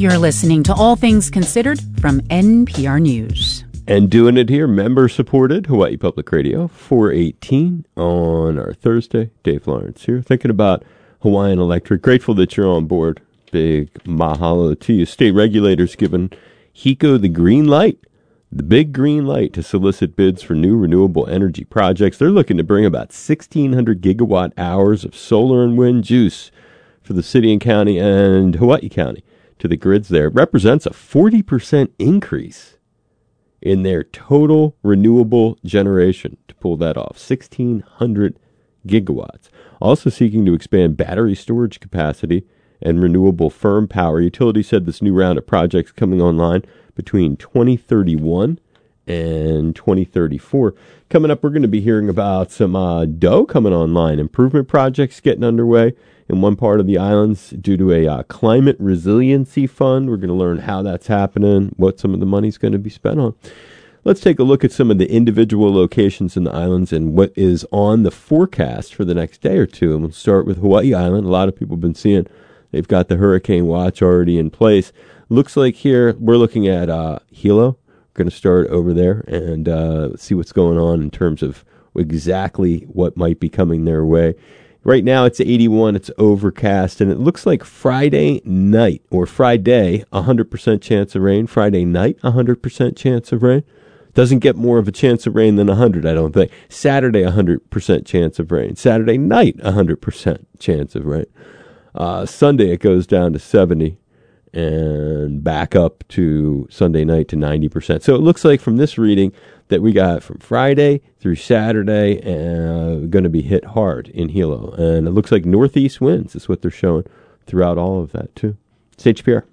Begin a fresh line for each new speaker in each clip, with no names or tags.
You're listening to All Things Considered from NPR News.
And doing it here, member-supported Hawaii Public Radio, 418 on our Thursday. Dave Lawrence here, thinking about Hawaiian Electric. Grateful that you're on board. Big mahalo to you. State regulators giving HECO the green light, the big green light to solicit bids for new renewable energy projects. They're looking to bring about 1,600 gigawatt hours of solar and wind juice for the city and county and Hawaii County to the grids there. It represents a 40% increase in their total renewable generation to pull that off. 1,600 gigawatts. Also seeking to expand battery storage capacity and renewable firm power. Utility said this new round of projects coming online between 2031 and 2034. Coming up, we're going to be hearing about some dough coming online. Improvement projects getting underway in one part of the islands due to a climate resiliency fund. We're going to learn how that's happening, what some of the money's going to be spent on. Let's take a look at some of the individual locations in the islands and what is on the forecast for the next day or two. And we'll start with Hawaii Island. A lot of people have been seeing they've got the hurricane watch already in place. Looks like here we're looking at Hilo. We're going to start over there and see what's going on in terms of exactly what might be coming their way. Right now it's 81, it's overcast, and it looks like Friday night, or Friday, 100% chance of rain. Friday night, 100% chance of rain. Doesn't get more of a chance of rain than 100, I don't think. Saturday, 100% chance of rain. Saturday night, 100% chance of rain. Sunday, it goes down to 70, and back up to Sunday night to 90%. So it looks like from this reading that we got from Friday through Saturday going to be hit hard in Hilo. And it looks like northeast winds is what they're showing throughout all of that, too. It's HPR.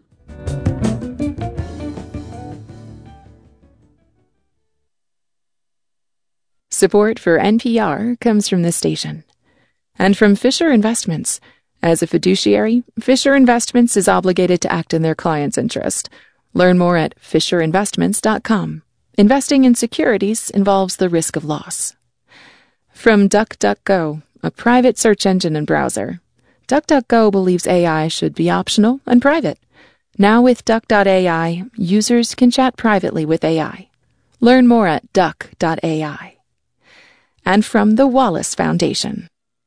Support for NPR comes from this station. And from Fisher Investments. As a fiduciary, Fisher Investments is obligated to act in their client's interest. Learn more at fisherinvestments.com. Investing in securities involves the risk of loss. From DuckDuckGo, a private search engine and browser. DuckDuckGo believes AI should be optional and private. Now with Duck.ai, users can chat privately with AI. Learn more at duck.ai. And from the Wallace Foundation.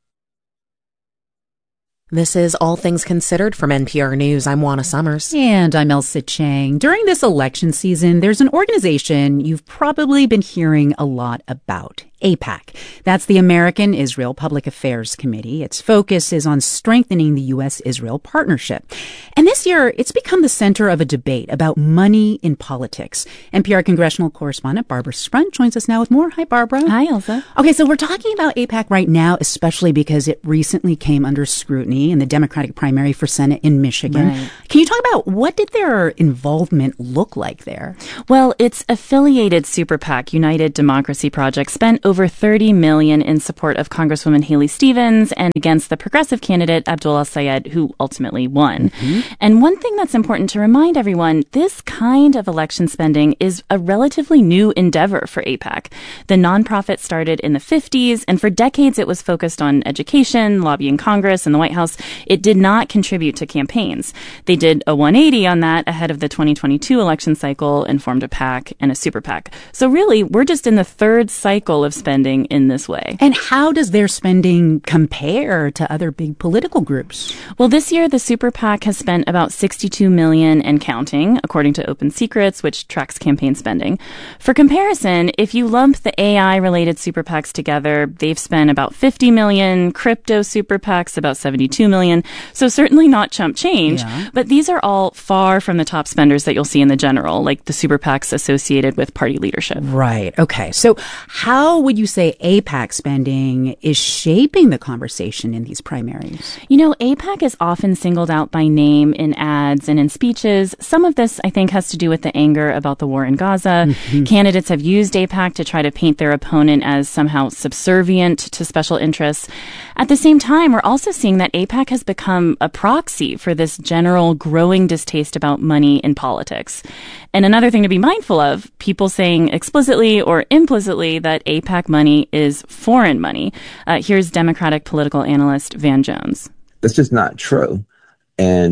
This is All Things Considered from NPR News. I'm Juana Summers.
And I'm Elsa Chang. During this election season, there's an organization you've probably been hearing a lot about. AIPAC. That's the American Israel Public Affairs Committee. Its focus is on strengthening the U.S.-Israel partnership. And this year, it's become the center of a debate about money in politics. NPR congressional correspondent Barbara Sprunt joins us now with more. Hi, Barbara.
Hi, Elsa.
Okay, so we're talking about AIPAC right now, especially because it recently came under scrutiny in the Democratic primary for Senate in Michigan.
Right.
Can you talk about what did their involvement look like there?
Well, its affiliated super PAC, United Democracy Project, spent over $30 million in support of Congresswoman Haley Stevens and against the progressive candidate Abdullah Syed, who ultimately won. Mm-hmm. And one thing that's important to remind everyone, this kind of election spending is a relatively new endeavor for AIPAC. The nonprofit started in the 50s, and for decades it was focused on education, lobbying Congress and the White House. It did not contribute to campaigns. They did a 180 on that ahead of the 2022 election cycle and formed a PAC and a super PAC. So really, we're just in the third cycle of spending in this way.
And how does their spending compare to other big political groups?
Well, this year, the super PAC has spent about $62 million and counting, according to Open Secrets, which tracks campaign spending. For comparison, if you lump the AI-related super PACs together, they've spent about $50 million, crypto super PACs about $72 million. So certainly not chump change, but these are all far from the top spenders that you'll see in the general, like the super PACs associated with party leadership.
Right. Okay. So how would you say AIPAC spending is shaping the conversation in these primaries?
You know, AIPAC is often singled out by name in ads and in speeches. Some of this, I think, has to do with the anger about the war in Gaza. Mm-hmm. Candidates have used AIPAC to try to paint their opponent as somehow subservient to special interests. At the same time, we're also seeing that AIPAC has become a proxy for this general growing distaste about money in politics. And another thing to be mindful of, people saying explicitly or implicitly that AIPAC money is foreign money. Here's Democratic political analyst Van Jones.
That's just not true. And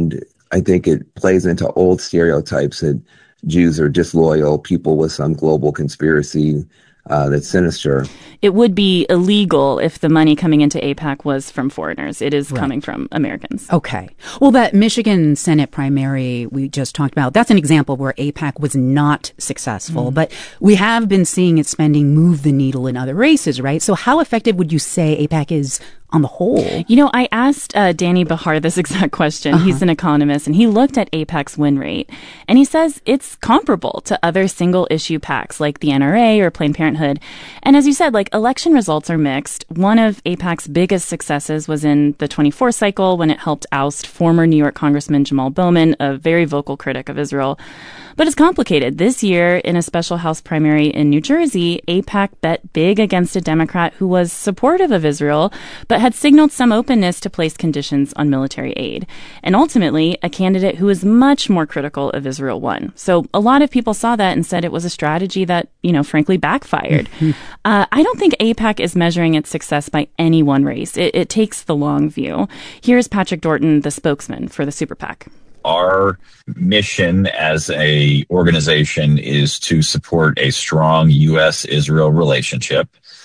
I think it plays into old stereotypes that Jews are disloyal, people with some global conspiracy that's sinister.
It would be illegal if the money coming into AIPAC was from foreigners. It is coming from Americans.
Okay. Well, that Michigan Senate primary we just talked about, that's an example where AIPAC was not successful. But we have been seeing its spending move the needle in other races, right? So how effective would you say AIPAC is on the whole?
You know, I asked Danny Bahar this exact question. He's an economist, and he looked at AIPAC's win rate, and he says it's comparable to other single-issue PACs like the NRA or Planned Parenthood. And as you said, like, election results are mixed. One of AIPAC's biggest successes was in the 24 cycle when it helped oust former New York Congressman Jamal Bowman, a very vocal critic of Israel. But it's complicated. This year, in a special House primary in New Jersey, AIPAC bet big against a Democrat who was supportive of Israel, but had signaled some openness to place conditions on military aid. And ultimately, a candidate who was much more critical of Israel won. So a lot of people saw that and said it was a strategy that, you know, frankly backfired. I don't think AIPAC is measuring its success by any one race. It takes the long view. Here's Patrick Dorton, the spokesman for the Super PAC.
Our mission as a organization is to support a strong U.S.-Israel relationship.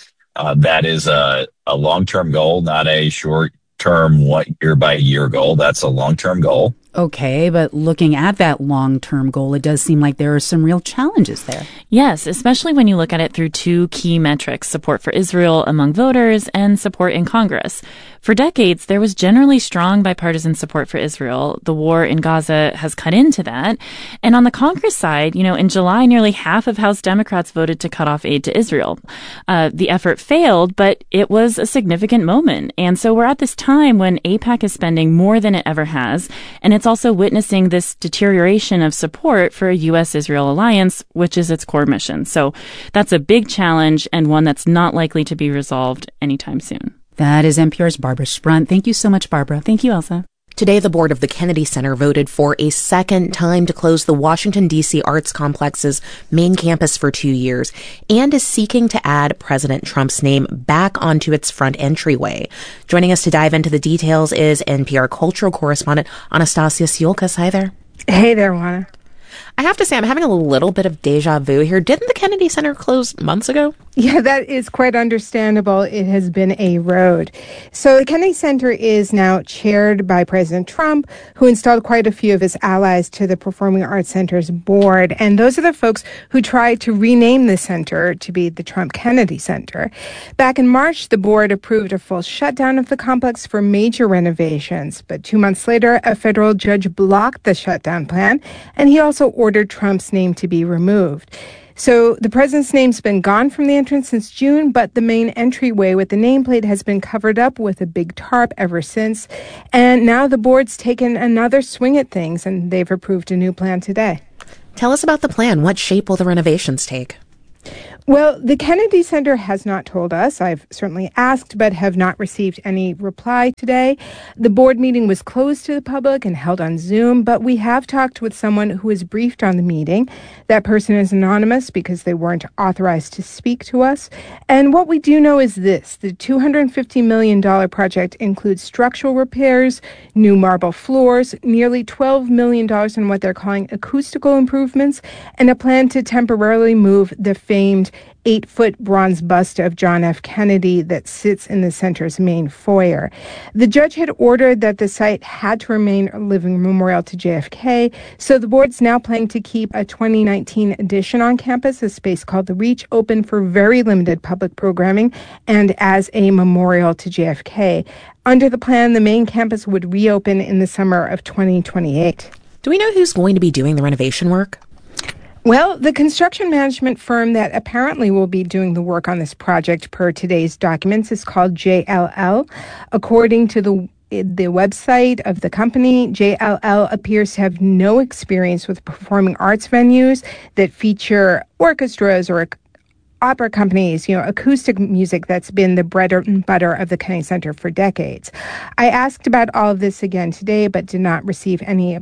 That is a long-term goal, not a short-term, year-by-year goal. That's a long-term goal.
Okay, but looking at that long-term goal, it does seem like there are some real challenges there.
Yes, especially when you look at it through two key metrics, support for Israel among voters and support in Congress. For decades, there was generally strong bipartisan support for Israel. The war in Gaza has cut into that. And on the Congress side, you know, in July, nearly half of House Democrats voted to cut off aid to Israel. The effort failed, but it was a significant moment. And so we're at this time when AIPAC is spending more than it ever has, and it's also witnessing this deterioration of support for a U.S.-Israel alliance, which is its core mission. So that's a big challenge and one that's not likely to be resolved anytime soon.
That is NPR's Barbara Sprunt. Thank you so much, Barbara.
Thank you, Elsa.
Today, the board of the Kennedy Center voted for a second time to close the Washington, D.C. Arts Complex's main campus for 2 years and is seeking to add President Trump's name back onto its front entryway. Joining us to dive into the details is NPR cultural correspondent Anastasia Siolkas. Hi there.
Hey there, Juana.
I have to say, I'm having a little bit of deja vu here. Didn't the Kennedy Center close months ago?
Yeah, that is quite understandable. It has been a road. So the Kennedy Center is now chaired by President Trump, who installed quite a few of his allies to the Performing Arts Center's board. And those are the folks who tried to rename the center to be the Trump Kennedy Center. Back in March, the board approved a full shutdown of the complex for major renovations. But 2 months later, a federal judge blocked the shutdown plan, and he also ordered Trump's name to be removed. So the president's name's been gone from the entrance since June, but the main entryway with the nameplate has been covered up with a big tarp ever since. And now the board's taken another swing at things, and they've approved a new plan today.
Tell us about the plan. What shape will the renovations take?
Well, the Kennedy Center has not told us. I've certainly asked, but have not received any reply today. The board meeting was closed to the public and held on Zoom, but we have talked with someone who was briefed on the meeting. That person is anonymous because they weren't authorized to speak to us. And what we do know is this. The $250 million project includes structural repairs, new marble floors, nearly $12 million in what they're calling acoustical improvements, and a plan to temporarily move the famed 8-foot bronze bust of John F. Kennedy that sits in the center's main foyer. The judge had ordered that the site had to remain a living memorial to JFK, so the board's now planning to keep a 2019 addition on campus, a space called The Reach, open for very limited public programming and as a memorial to JFK. Under the plan, the main campus would reopen in the summer of 2028.
Do we know who's going to be doing the renovation work?
Well, the construction management firm that apparently will be doing the work on this project per today's documents is called JLL. According to the website of the company, JLL appears to have no experience with performing arts venues that feature orchestras or opera companies, acoustic music that's been the bread and butter of the Kennedy Center for decades. I asked about all of this again today, but did not receive any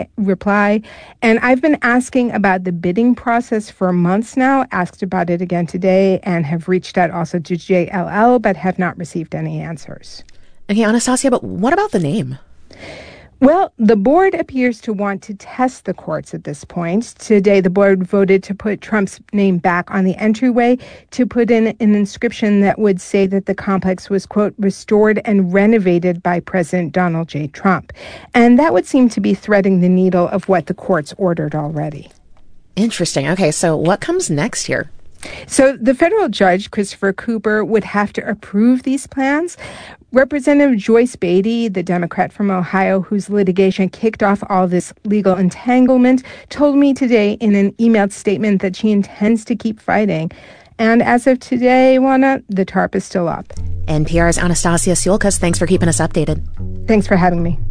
reply. And I've been asking about the bidding process for months now, asked about it again today, and have reached out also to JLL, but have not received any answers.
Okay, Anastasia, but what about the name?
Well, the board appears to want to test the courts at this point. Today, the board voted to put Trump's name back on the entryway, to put in an inscription that would say that the complex was, quote, restored and renovated by President Donald J. Trump. And that would seem to be threading the needle of what the courts ordered already.
Interesting. Okay, so what comes next here?
So the federal judge, Christopher Cooper, would have to approve these plans. Representative Joyce Beatty, the Democrat from Ohio, whose litigation kicked off all this legal entanglement, told me today in an emailed statement that she intends to keep fighting. And as of today, Juana, the tarp is still up.
NPR's Anastasia Siolkas, thanks for keeping us updated.
Thanks for having me.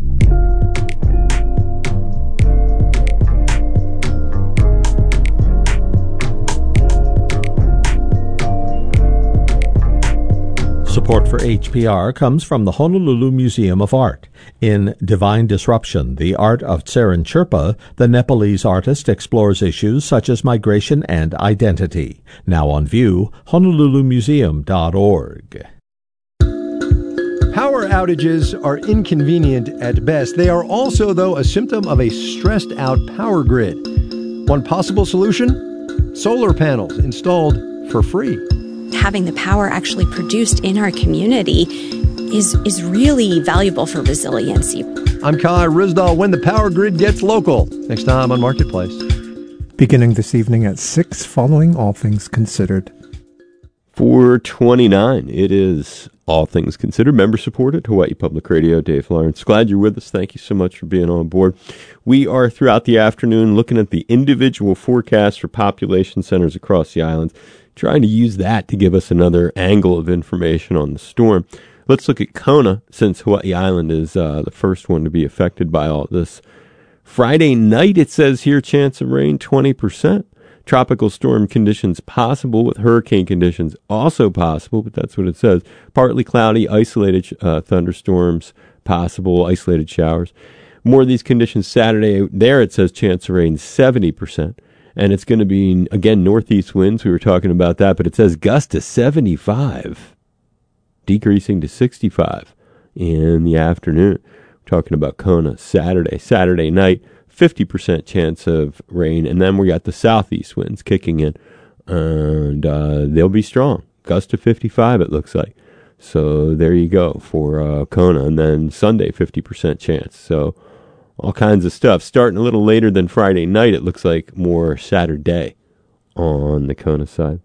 Support for HPR comes from the Honolulu Museum of Art. In Divine Disruption, The Art of Tseren Chirpa, the Nepalese artist explores issues such as migration and identity. Now on view, honolulumuseum.org.
Power outages are inconvenient at best. They are also, though, a symptom of a stressed-out power grid. One possible solution? Solar panels installed for free.
Having the power actually produced in our community is really valuable for resiliency.
I'm Kai Rizdal. When the power grid gets local. Next time on Marketplace.
Beginning this evening at 6, following All Things Considered.
4:29. It is All Things Considered, member-supported, Hawaii Public Radio. Dave Lawrence, glad you're with us. Thank you so much for being on board. We are, throughout the afternoon, looking at the individual forecasts for population centers across the islands, trying to use that to give us another angle of information on the storm. Let's look at Kona, since Hawaii Island is the first one to be affected by all this. Friday night, it says here, chance of rain 20%. Tropical storm conditions possible, with hurricane conditions also possible, but that's what it says. Partly cloudy, isolated thunderstorms possible, isolated showers. More of these conditions Saturday. There it says chance of rain 70%. And it's going to be, again, northeast winds. We were talking about that, but it says gust to 75, decreasing to 65 in the afternoon. We're talking about Kona Saturday night, 50% chance of rain. And then we got the southeast winds kicking in, and they'll be strong. Gust to 55, it looks like. So there you go for Kona. And then Sunday, 50% chance. So all kinds of stuff. Starting a little later than Friday night, it looks like more Saturday on the Kona side.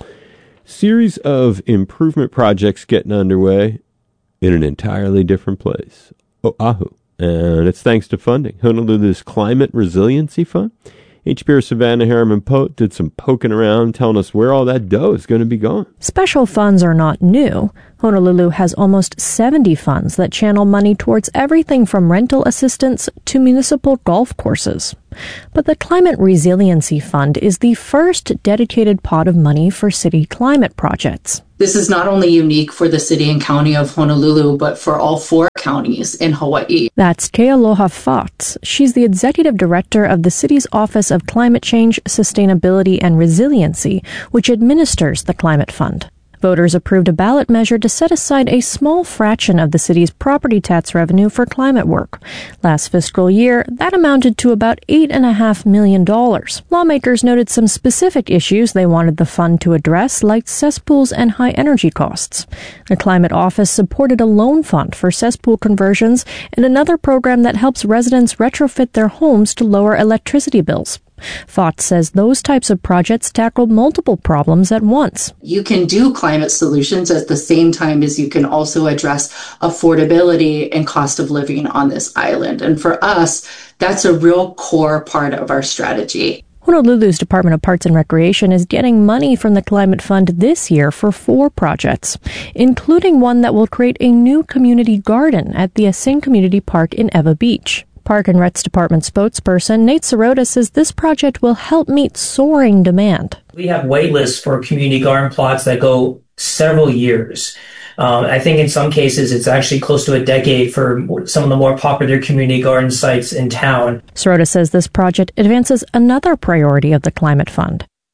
Series of improvement projects getting underway in an entirely different place, Oahu. And it's thanks to funding. Honolulu's Climate Resiliency Fund. HPR Savannah Harriman-Pote did some poking around, telling us where all that dough is going to be going.
Special funds are not new. Honolulu has almost 70 funds that channel money towards everything from rental assistance to municipal golf courses. But the Climate Resiliency Fund is the first dedicated pot of money for city climate projects.
This is not only unique for the city and county of Honolulu, but for all 4 counties in Hawaii.
That's Kealoha Fox. She's the executive director of the city's Office of Climate Change, Sustainability, and Resiliency, which administers the Climate Fund. Voters approved a ballot measure to set aside a small fraction of the city's property tax revenue for climate work. Last fiscal year, that amounted to about $8.5 million. Lawmakers noted some specific issues they wanted the fund to address, like cesspools and high energy costs. The Climate Office supported a loan fund for cesspool conversions and another program that helps residents retrofit their homes to lower electricity bills. Fott says those types of projects tackle multiple problems at once.
You can do climate solutions at the same time as you can also address affordability and cost of living on this island. And for us, that's a real core part of our strategy.
Honolulu's Department of Parks and Recreation is getting money from the Climate Fund this year for 4 projects, including one that will create a new community garden at the Asing Community Park in Ewa Beach. Park and Recs Department spokesperson Nate Sirota says this project will help meet soaring demand.
We have wait lists for community garden plots that go several years. I think in some cases it's actually close to a decade for some of the more popular community garden sites in town.
Sirota says this project advances another priority of the Climate Fund.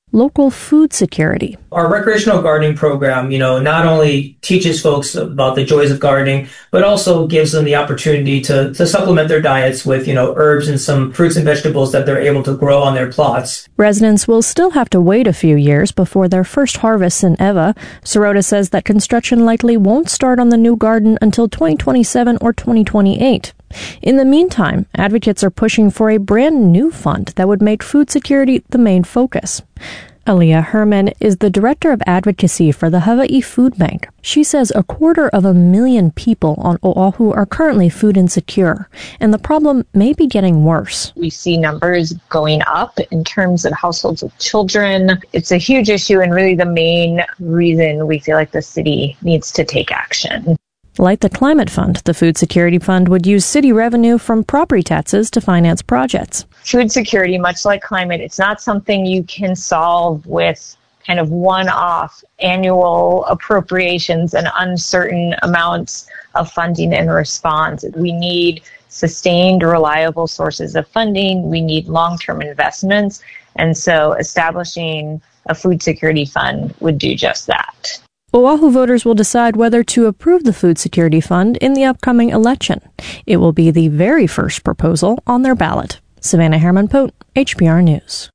local food security.
Our recreational gardening program, not only teaches folks about the joys of gardening, but also gives them the opportunity to supplement their diets with, herbs and some fruits and vegetables that they're able to grow on their plots.
Residents will still have to wait a few years before their first harvests in Eva. Sirota says that construction likely won't start on the new garden until 2027 or 2028. In the meantime, advocates are pushing for a brand new fund that would make food security the main focus. Aliyah Herman is the director of advocacy for the Hawaii Food Bank. She says 250,000 people on Oahu are currently food insecure, and the problem may be getting worse.
We see numbers going up in terms of households with children. It's a huge issue and really the main reason we feel like the city needs to take action.
Like the Climate Fund, the Food Security Fund would use city revenue from property taxes to finance projects.
Food security, much like climate, it's not something you can solve with kind of one-off annual appropriations and uncertain amounts of funding in response. We need sustained, reliable sources of funding. We need long-term investments. And so establishing a food security fund would do just that.
Oahu voters will decide whether to approve the Food Security Fund in the upcoming election. It will be the very first proposal on their ballot. Savannah Herman-Pote, HPR News.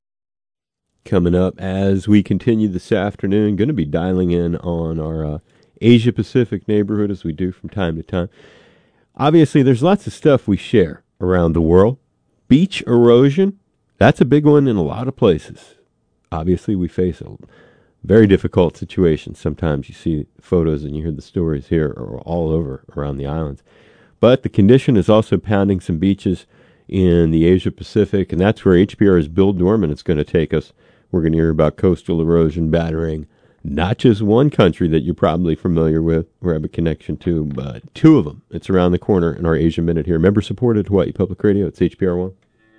Coming up as we continue this afternoon, going to be dialing in on our Asia-Pacific neighborhood as we do from time to time. Obviously, there's lots of stuff we share around the world. Beach erosion, that's a big one in a lot of places. Obviously, we face a very difficult situation. Sometimes you see photos and you hear the stories here or all over around the islands. But the condition is also pounding some beaches in the Asia Pacific, and that's where HPR's Bill Dorman is going to take us. We're going to hear about coastal erosion battering not just one country that you're probably familiar with or have a connection to, but two of them. It's around the corner in our Asia Minute here. Member-supported Hawaii Public Radio. It's HPR 1.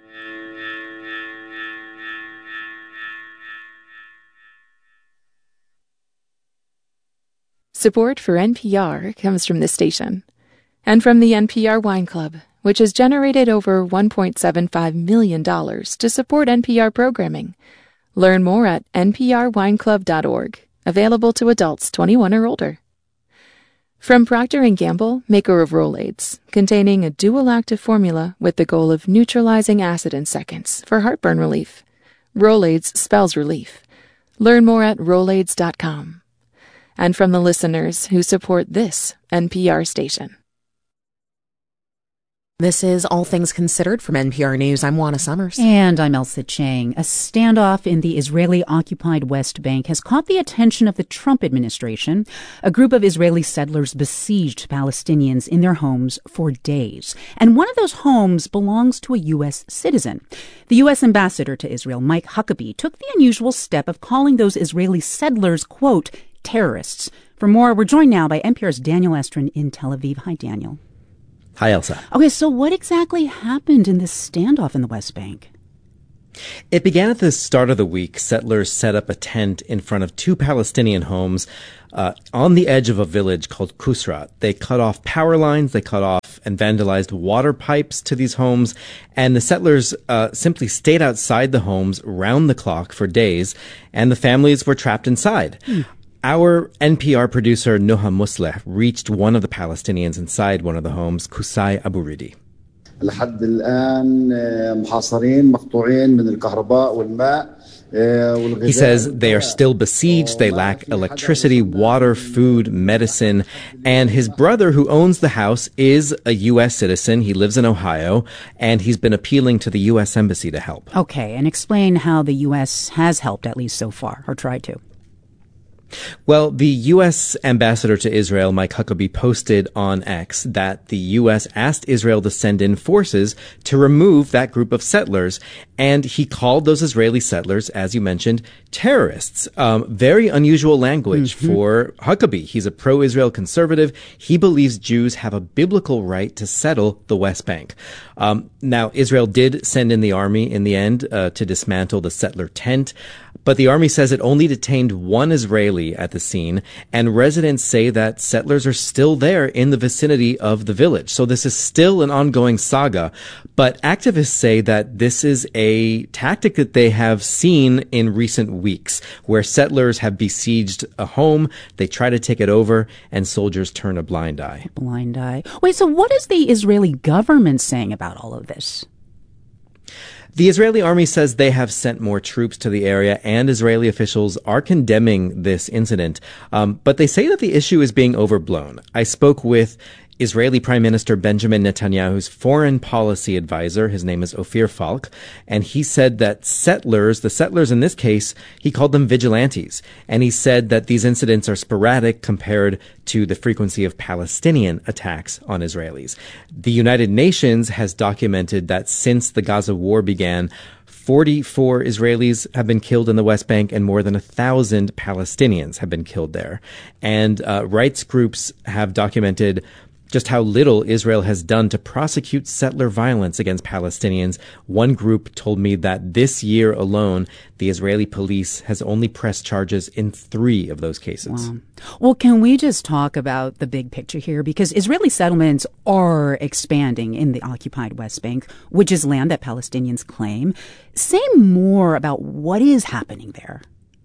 Support for NPR comes from this station and from the NPR Wine Club, which has generated over $1.75 million to support NPR programming. Learn more at nprwineclub.org, available to adults 21 or older. From Procter & Gamble, maker of Rolaids, containing a dual-active formula with the goal of neutralizing acid in seconds for heartburn relief. Rolaids spells relief. Learn more at rolaids.com. And from the listeners who support this NPR station.
This is All Things Considered from NPR News. I'm Juana Summers.
And I'm Elsa Chang. A standoff in the Israeli-occupied West Bank has caught the attention of the Trump administration. A group of Israeli settlers besieged Palestinians in their homes for days. And one of those homes belongs to a U.S. citizen. The U.S. ambassador to Israel, Mike Huckabee, took the unusual step of calling those Israeli settlers, quote, terrorists. For more, we're joined now by NPR's Daniel Estrin in Tel Aviv. Hi, Daniel.
Hi, Elsa.
Okay, so what exactly happened in this standoff in the West Bank?
It began at the start of the week. Settlers set up a tent in front of two Palestinian homes on the edge of a village called Kusrat. They cut off power lines, they cut off and vandalized water pipes to these homes, and the settlers simply stayed outside the homes round the clock for days, and the families were trapped inside. Our NPR producer, Noha Musleh, reached one of the Palestinians inside one of the homes, Kusai Abu Ridi. He says they are still besieged, they lack electricity, water, food, medicine, and his brother who owns the house is a U.S. citizen. He lives in Ohio, and he's been appealing to the U.S. Embassy to help.
Okay, and explain how the U.S. has helped, at least so far, or tried to.
Well, the U.S. ambassador to Israel, Mike Huckabee, posted on X that the U.S. asked Israel to send in forces to remove that group of settlers, and he called those Israeli settlers, as you mentioned, terrorists. Very unusual language for Huckabee. He's a pro-Israel conservative. He believes Jews have a biblical right to settle the West Bank. Now, Israel did send in the army in the end to dismantle the settler tent, But the army says it only detained one Israeli at the scene, and residents say that settlers are still there in the vicinity of the village. So this is still an ongoing saga. But activists say that this is a tactic that they have seen in recent weeks, where settlers have besieged a home, they try to take it over, and soldiers turn a blind eye.
Blind eye. Wait, so what is the Israeli government saying about all of this?
The Israeli army says they have sent more troops to the area, and Israeli officials are condemning this incident. But they say that the issue is being overblown. I spoke with Israeli Prime Minister Benjamin Netanyahu's foreign policy advisor. His name is Ophir Falk. And he said that the settlers in this case, he called them vigilantes. And he said that these incidents are sporadic compared to the frequency of Palestinian attacks on Israelis. The United Nations has documented that since the Gaza war began, 44 Israelis have been killed in the West Bank and more than 1,000 Palestinians have been killed there. And rights groups have documented just how little Israel has done to prosecute settler violence against Palestinians. One group told me that this year alone, the Israeli police has only pressed charges in 3 of those cases.
Wow. Well, can we just talk about the big picture here? Because Israeli settlements are expanding in the occupied West Bank, which is land that Palestinians claim. Say more about what is happening there.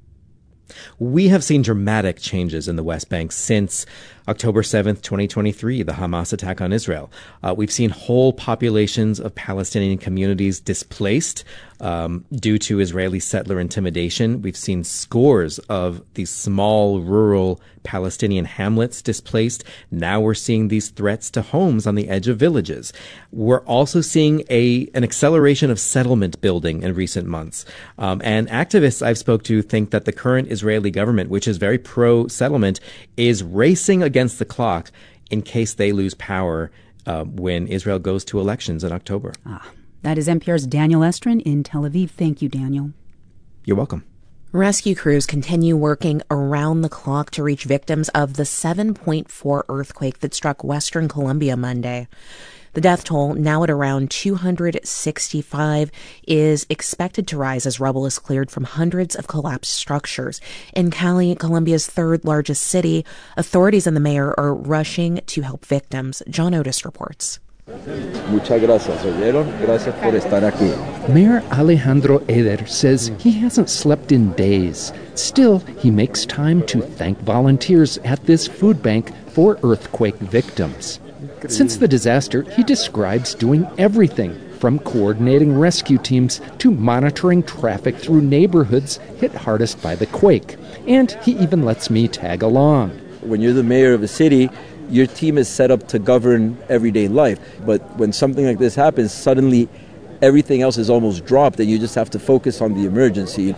We have seen dramatic changes in the West Bank since October 7th, 2023, the Hamas attack on Israel. We've seen whole populations of Palestinian communities displaced due to Israeli settler intimidation. We've seen scores of these small rural Palestinian hamlets displaced. Now we're seeing these threats to homes on the edge of villages. We're also seeing an acceleration of settlement building in recent months. And activists I've spoke to think that the current Israeli government, which is very pro-settlement, is racing against the clock in case they lose power when Israel goes to elections in October.
That is NPR's Daniel Estrin in Tel Aviv. Thank you, Daniel.
You're welcome.
Rescue crews continue working around the clock to reach victims of the 7.4 earthquake that struck Western Colombia Monday. The death toll, now at around 265, is expected to rise as rubble is cleared from hundreds of collapsed structures. In Cali, Colombia's third largest city, authorities and the mayor are rushing to help victims. John Otis reports.
Muchas gracias, oyeron? Gracias por estar aquí.
Mayor Alejandro Eder says he hasn't slept in days. Still, he makes time to thank volunteers at this food bank for earthquake victims. Since the disaster, he describes doing everything from coordinating rescue teams to monitoring traffic through neighborhoods hit hardest by the quake. And he even lets me tag along.
When you're the mayor of a city, your team is set up to govern everyday life. But when something like this happens, suddenly everything else is almost dropped and you just have to focus on the emergency.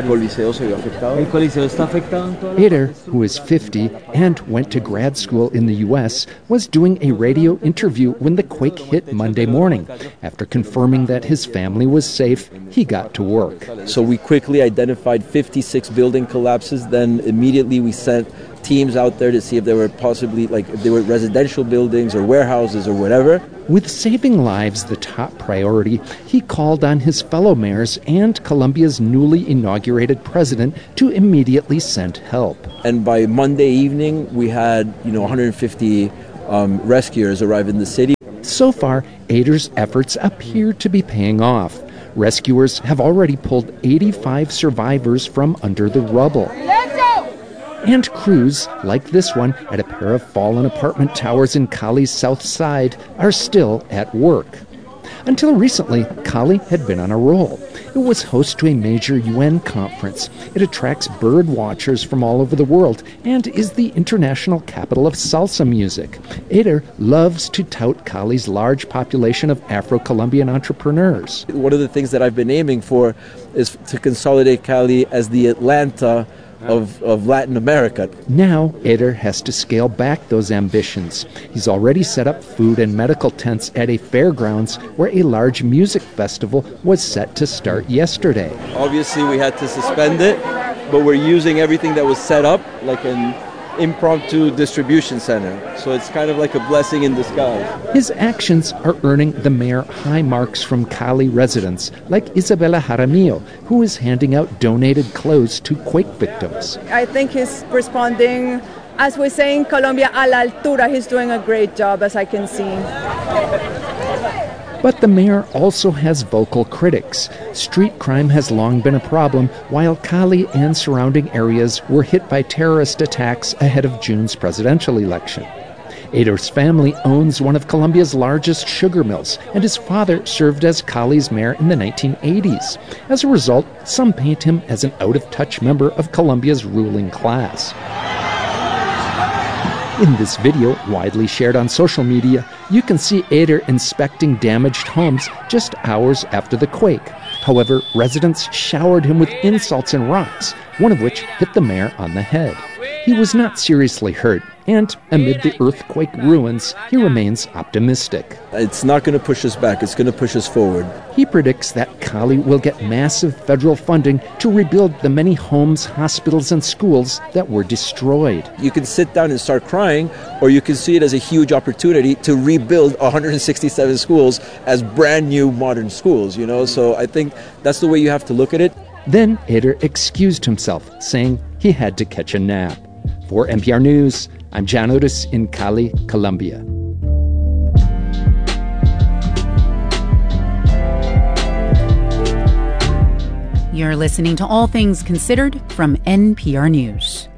Eder, who is 50 and went to grad school in the U.S., was doing a radio interview when the quake hit Monday morning. After confirming that his family was safe, he got to work.
So we quickly identified 56 building collapses. Then immediately we sent teams out there to see if there were possibly, if there were residential buildings or warehouses or whatever.
With saving lives the top priority, he called on his fellow mayors and Colombia's newly inaugurated president to immediately send help.
And by Monday evening, we had, 150 rescuers arrive in the city.
So far, Eder's efforts appear to be paying off. Rescuers have already pulled 85 survivors from under the rubble. And crews, like this one at a pair of fallen apartment towers in Cali's south side, are still at work. Until recently, Cali had been on a roll. It was host to a major UN conference. It attracts bird watchers from all over the world and is the international capital of salsa music. Eder loves to tout Cali's large population of Afro-Colombian entrepreneurs.
One of the things that I've been aiming for is to consolidate Cali as the Atlanta of Latin America.
Now, Eder has to scale back those ambitions. He's already set up food and medical tents at a fairgrounds where a large music festival was set to start yesterday.
Obviously, we had to suspend it, but we're using everything that was set up, like in impromptu distribution center. So it's kind of like a blessing in disguise.
His actions are earning the mayor high marks from Cali residents, like Isabella Jaramillo, who is handing out donated clothes to quake victims.
I think he's responding, as we say in Colombia, a la altura. He's doing a great job, as I can see.
But the mayor also has vocal critics. Street crime has long been a problem, while Cali and surrounding areas were hit by terrorist attacks ahead of June's presidential election. Ader's family owns one of Colombia's largest sugar mills, and his father served as Cali's mayor in the 1980s. As a result, some paint him as an out-of-touch member of Colombia's ruling class. In this video, widely shared on social media, you can see Eder inspecting damaged homes just hours after the quake. However, residents showered him with insults and rocks, one of which hit the mayor on the head. He was not seriously hurt, and amid the earthquake ruins, he remains optimistic.
It's not going to push us back, it's going to push us forward.
He predicts that Cali will get massive federal funding to rebuild the many homes, hospitals, and schools that were destroyed.
You can sit down and start crying, or you can see it as a huge opportunity to rebuild 167 schools as brand new modern schools, So I think that's the way you have to look at it.
Then Eder excused himself, saying he had to catch a nap. For NPR News, I'm John Otis in Cali, Colombia.
You're listening to All Things Considered from NPR News.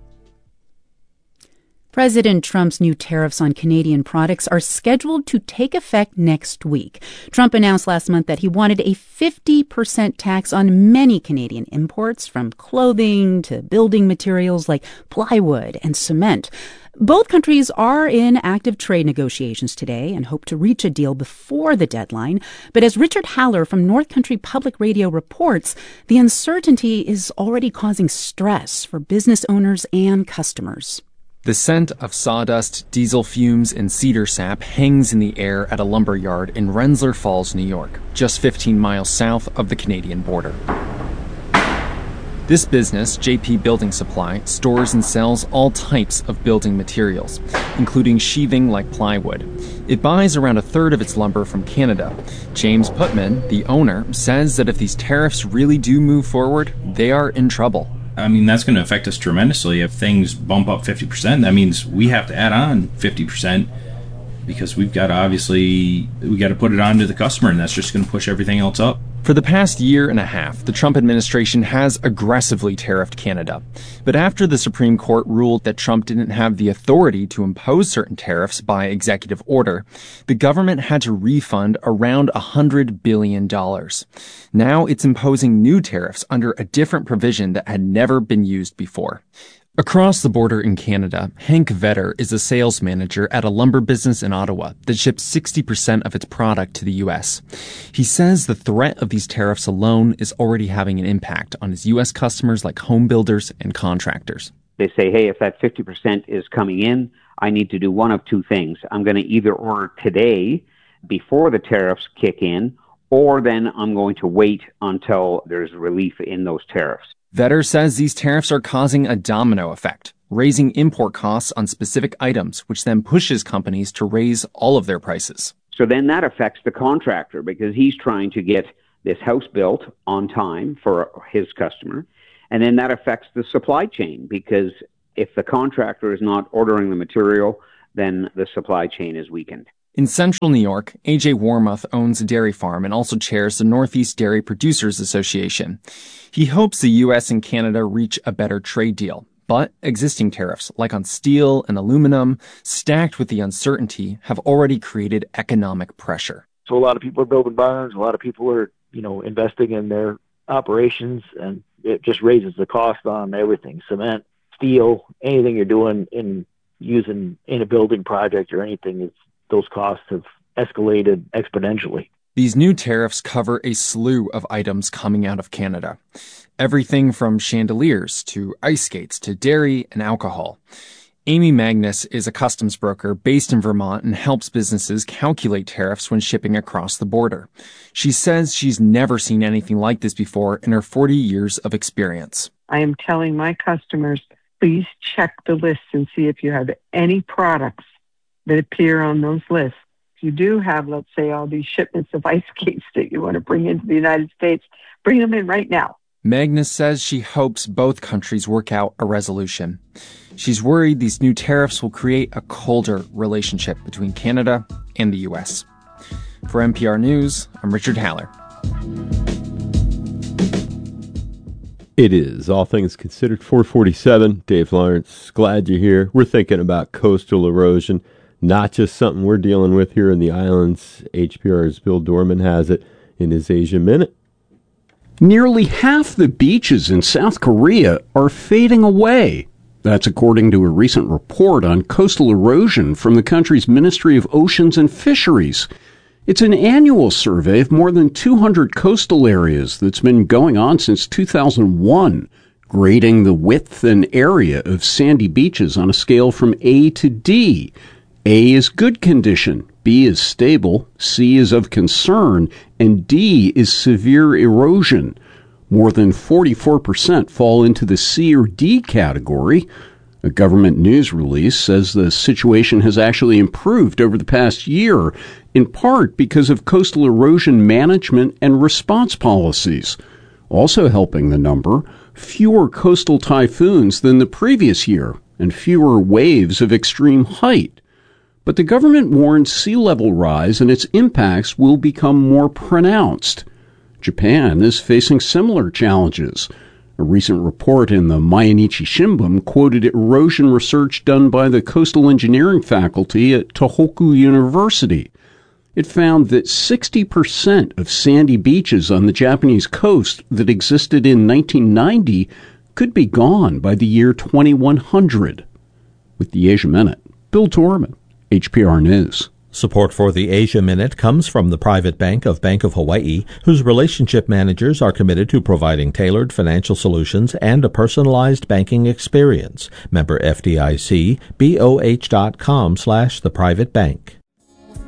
President Trump's new tariffs on Canadian products are scheduled to take effect next week. Trump announced last month that he wanted a 50% tax on many Canadian imports, from clothing to building materials like plywood and cement. Both countries are in active trade negotiations today and hope to reach a deal before the deadline. But as Richard Haller from North Country Public Radio reports, the uncertainty is already causing stress for business owners and customers.
The scent of sawdust, diesel fumes, and cedar sap hangs in the air at a lumber yard in Rensselaer Falls, New York, just 15 miles south of the Canadian border. This business, JP Building Supply, stores and sells all types of building materials, including sheathing like plywood. It buys around a third of its lumber from Canada. James Putman, the owner, says that if these tariffs really do move forward, they are in trouble.
I mean, that's going to affect us tremendously. If things bump up 50%, that means we have to add on 50% because we've got to put it on to the customer, and that's just going to push everything else up.
For the past year and a half, the Trump administration has aggressively tariffed Canada. But after the Supreme Court ruled that Trump didn't have the authority to impose certain tariffs by executive order, the government had to refund around $100 billion. Now it's imposing new tariffs under a different provision that had never been used before. Across the border in Canada, Hank Vetter is a sales manager at a lumber business in Ottawa that ships 60% of its product to the U.S. He says the threat of these tariffs alone is already having an impact on his U.S. customers like home builders and contractors.
They say, hey, if that 50% is coming in, I need to do one of two things. I'm going to either order today before the tariffs kick in, or then I'm going to wait until there's relief in those tariffs.
Vetter says these tariffs are causing a domino effect, raising import costs on specific items, which then pushes companies to raise all of their prices.
So then that affects the contractor because he's trying to get this house built on time for his customer. And then that affects the supply chain because if the contractor is not ordering the material, then the supply chain is weakened.
In central New York, A.J. Warmoth owns a dairy farm and also chairs the Northeast Dairy Producers Association. He hopes the U.S. and Canada reach a better trade deal, but existing tariffs, like on steel and aluminum, stacked with the uncertainty, have already created economic pressure.
So a lot of people are building barns, a lot of people are, investing in their operations, and it just raises the cost on everything, cement, steel, anything you're doing in a building project or anything, those costs have escalated exponentially.
These new tariffs cover a slew of items coming out of Canada. Everything from chandeliers to ice skates to dairy and alcohol. Amy Magnus is a customs broker based in Vermont and helps businesses calculate tariffs when shipping across the border. She says she's never seen anything like this before in her 40 years of experience.
I am telling my customers
please check the list and see if you have any products that appear on those lists. If you do have, let's say, all these shipments of ice skates that you want to bring into the United States, bring them in right now.
Magnus says she hopes both countries work out a resolution. She's worried these new tariffs will create a colder relationship between Canada and the U.S. For NPR News, I'm Richard Haller.
It is All Things Considered, 447. Dave Lawrence, glad you're here. We're thinking about coastal erosion, not just something we're dealing with here in the islands. HPR's Bill Dorman has it in his Asia Minute.
Nearly half the beaches in South Korea are fading away. That's according to a recent report on coastal erosion from the country's Ministry of Oceans and Fisheries. It's an annual survey of more than 200 coastal areas that's been going on since 2001, grading the width and area of sandy beaches on a scale from A to D. A is good condition, B is stable, C is of concern, and D is severe erosion. More than 44% fall into the C or D category. A government news release says the situation has actually improved over the past year, in part because of coastal erosion management and response policies. Also helping the number, fewer coastal typhoons than the previous year and fewer waves of extreme height. But the government warns sea level rise and its impacts will become more pronounced. Japan is facing similar challenges. A recent report in the Mainichi Shimbun quoted erosion research done by the coastal engineering faculty at Tohoku University. It found that 60% of sandy beaches on the Japanese coast that existed in 1990 could be gone by the year 2100. With the Asia Minute, Bill Dorman, HPR News.
Support for the Asia Minute comes from the private bank of Bank of Hawaii, whose relationship managers are committed to providing tailored financial solutions and a personalized banking experience. Member FDIC, BOH.com/theprivatebank.